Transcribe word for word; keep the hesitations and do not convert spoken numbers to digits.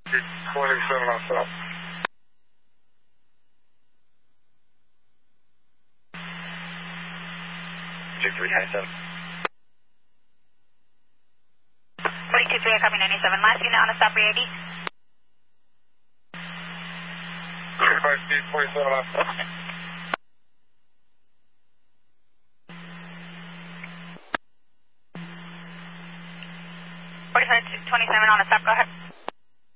twenty-seven on stop. two three nine seven. forty-two three, copy ninety-seven. Last unit on a stop, re-I D. thirty-five speed, twenty-seven on stop. forty-five twenty-seven on a stop, go ahead.